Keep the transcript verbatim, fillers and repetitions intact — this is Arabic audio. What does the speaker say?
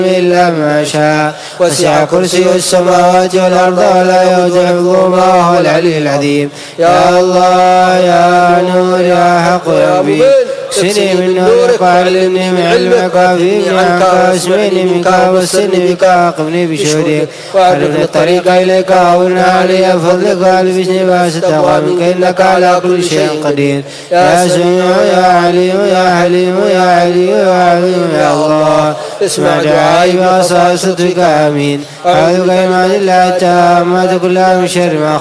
إلا ما شاء وسع كرسي السماوات والأرض ولا يؤوده حفظهما وهو العلي العظيم. يا الله يا نور يا حق يا مبين اكسني من نورك وعلمني من علمك وافهمني عنك واسمعني منك وبصرني بك واقفني بشهودك وعرفني الطريق إليك وأولنا علي بفضلك وألبسني بأس التقوى منك إنك على كل شيء قدير. يا سميع يا عليم يا حليم يا علي يا عظيم يا الله اسمع دعائي بأصال صدقك آمين. أعوذ بكلمات الله التامات كلها من شر ما